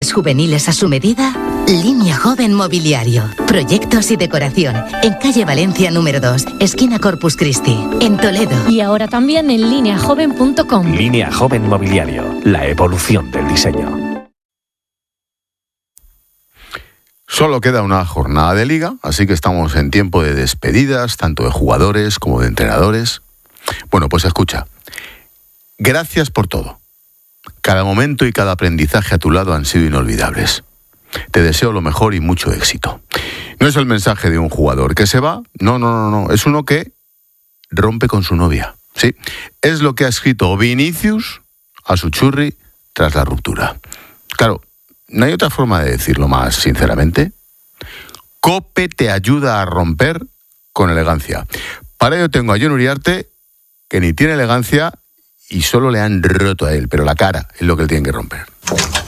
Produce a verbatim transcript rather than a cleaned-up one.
juveniles a su medida? Línea Joven Mobiliario. Proyectos y decoración. En calle Valencia número dos, esquina Corpus Christi, en Toledo. Y ahora también en línea joven punto com. Línea Joven Mobiliario. La evolución del diseño. Solo queda una jornada de liga, así que estamos en tiempo de despedidas, tanto de jugadores como de entrenadores. Bueno, pues escucha. Gracias por todo. Cada momento y cada aprendizaje a tu lado han sido inolvidables. Te deseo lo mejor y mucho éxito. No es el mensaje de un jugador que se va, no, no, no, no. Es uno que rompe con su novia. Sí, es lo que ha escrito Vinicius a su churri tras la ruptura. Claro, no hay otra forma de decirlo más sinceramente. Cope te ayuda a romper con elegancia. Para ello tengo a Jon Uriarte, que ni tiene elegancia y solo le han roto a él, pero la cara es lo que él tiene que romper.